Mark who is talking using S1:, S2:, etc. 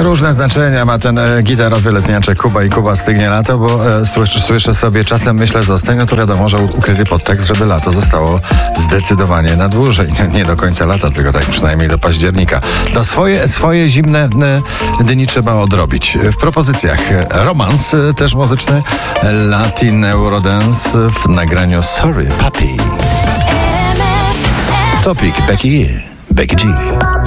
S1: Różne znaczenia ma ten gitarowy letniaczek Kuba i Kuba stygnie lato, bo słyszę sobie, czasem myślę zostań, no to wiadomo, że ukryty podtekst, żeby lato zostało zdecydowanie na dłużej. Nie do końca lata, tylko tak przynajmniej do października. No swoje zimne dni trzeba odrobić. W propozycjach romans też muzyczny, Latin Eurodance w nagraniu Sorry Papi. Topic Becky G.